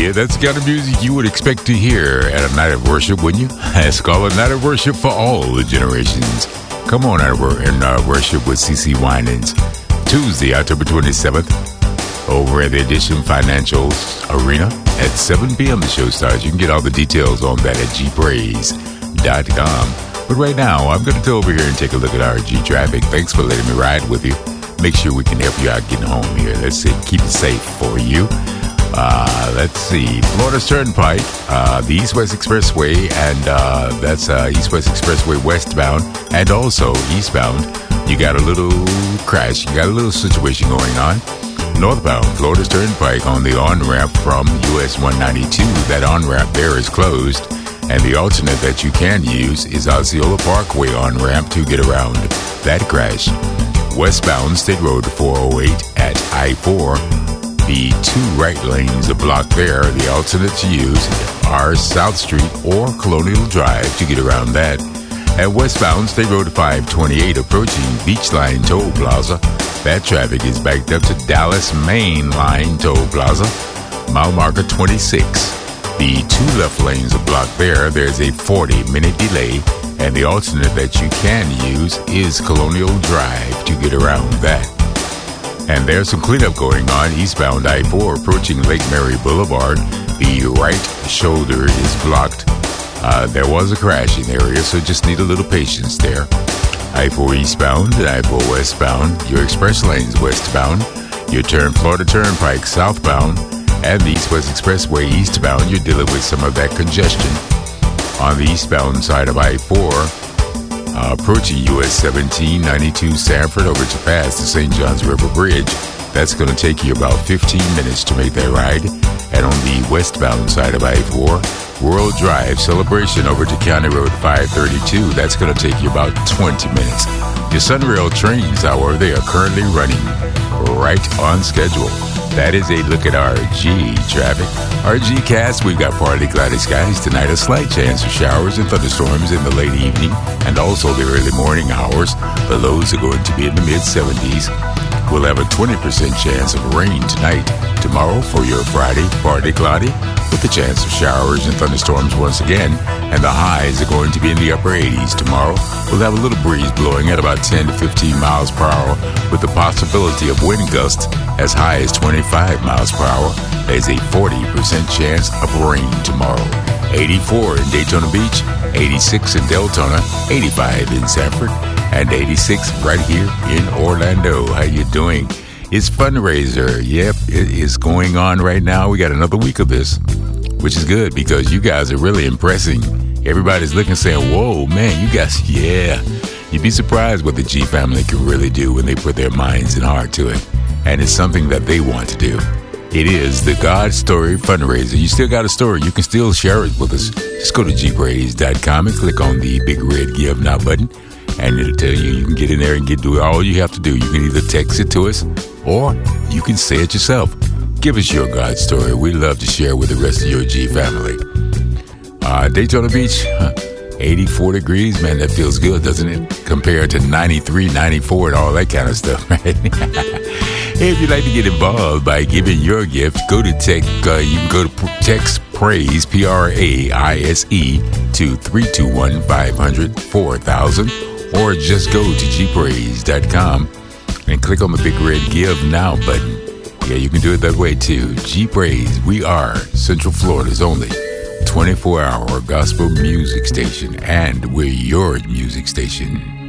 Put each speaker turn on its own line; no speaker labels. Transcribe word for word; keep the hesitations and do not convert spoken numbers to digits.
Yeah, that's the kind of music you would expect to hear at a night of worship, wouldn't you? It's called a night of worship for all the generations. Come on out and uh, worship with C C Winans. Tuesday, October twenty-seventh, over at the Edition Financials Arena at seven p.m. the show starts. You can get all the details on that at g praise dot com. But right now, I'm going to go over here and take a look at our G traffic. Thanks for letting me ride with you. Make sure we can help you out getting home here. Let's see, keep it safe for you. Uh, let's see, Florida Turnpike, uh, the East-West Expressway, and uh, that's uh, East-West Expressway westbound, and also eastbound. You got a little crash, you got a little situation going on. Northbound, Florida Turnpike on the on-ramp from U S one ninety-two. That on-ramp there is closed, and the alternate that you can use is Osceola Parkway on-ramp to get around that crash. Westbound, State Road four oh eight at I four. The two right lanes are blocked there. The alternate to use are South Street or Colonial Drive to get around that. At westbound, State Road five twenty-eight approaching Beachline Toll Plaza. That traffic is backed up to Dallas Main Line Toll Plaza, mile marker twenty-six. The two left lanes are blocked there. There's a forty minute delay, and the alternate that you can use is Colonial Drive to get around that. And there's some cleanup going on eastbound I four approaching Lake Mary Boulevard. The right shoulder is blocked. Uh, there was a crashing area, so just need a little patience there. I four eastbound and I four westbound. Your express lanes westbound. Your turn Florida Turnpike southbound. And the East-West Expressway eastbound. You're dealing with some of that congestion. On the eastbound side of I four, Uh, approaching U S seventeen ninety-two Sanford over to pass the Saint Johns River Bridge. That's going to take you about fifteen minutes to make that ride. And on the westbound side of I four, World Drive Celebration over to County Road five thirty-two. That's going to take you about twenty minutes. Your Sunrail trains, however, they are currently running right on schedule. That is a look at our G traffic. Our G cast, we've got partly cloudy skies tonight, a slight chance of showers and thunderstorms in the late evening and also the early morning hours. The lows are going to be in the mid seventies. We'll have a twenty percent chance of rain tonight. Tomorrow for your Friday, partly cloudy with a chance of showers and thunderstorms once again. And the highs are going to be in the upper eighties tomorrow. We'll have a little breeze blowing at about ten to fifteen miles per hour with the possibility of wind gusts as high as twenty-five miles per hour. There's a forty percent chance of rain tomorrow. eighty-four in Daytona Beach, eighty-six in Deltona, eighty-five in Sanford, and eighty-six right here in Orlando. How you doing? It's fundraiser. Yep, it is going on right now. We got another week of this, which is good because you guys are really impressing. Everybody's looking saying, whoa, man, you guys, yeah. You'd be surprised what the G family can really do when they put their minds and heart to it. And it's something that they want to do. It is the God Story Fundraiser. You still got a story. You can still share it with us. Just go to g praise dot com and click on the big red Give Now button. And it'll tell you, you can get in there and get do all you have to do. You can either text it to us or you can say it yourself. Give us your God story. We love to share with the rest of your G family. Uh, Daytona Beach, huh, eighty-four degrees. Man, that feels good, doesn't it? Compared to ninety-three, ninety-four and all that kind of stuff, right? If you'd like to get involved by giving your gift, go to tech, uh, you can go to text praise, P R A I S E, to three two one, five hundred, four thousand, or just go to g praise dot com and click on the big red Give Now button. Yeah, you can do it that way too. G-Praise, we are Central Florida's only twenty-four hour gospel music station, and we're your music station.